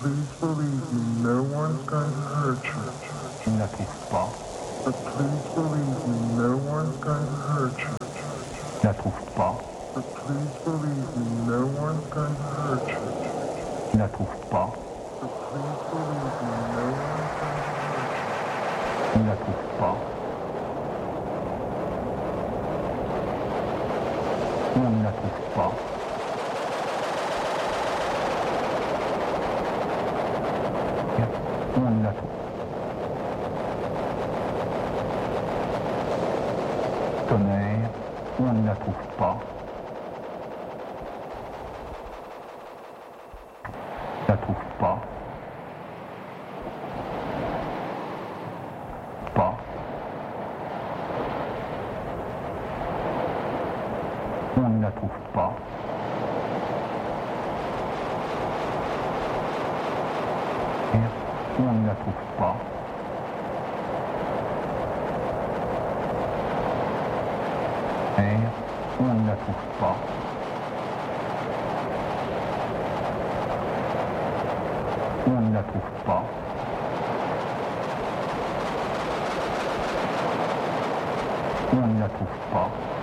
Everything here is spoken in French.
please believe me, no one's going to hurt you. Tu ne la trouves pas. But please believe me, no one's going to hurt you. Tu ne la trouves pas. But please believe me, no one's going to hurt you. Tu ne la trouves pas. But please believe me, no one's going to hurt you. Tu ne la trouves pas. On ne la trouve pas. On ne la trouve pas. Tonnerre, on ne la trouve pas. On ne la trouve pas. Pas. On ne la trouve pas. On ne la trouve pas. On ne la trouve pas. On ne la trouve pas. On ne la trouve pas.